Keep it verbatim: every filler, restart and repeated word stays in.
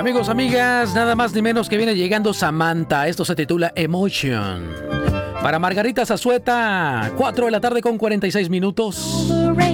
Amigos, amigas, nada más ni menos que viene llegando Samantha. Esto se titula Emotion. Para Margarita Zazueta, cuatro de la tarde con cuarenta y seis minutos.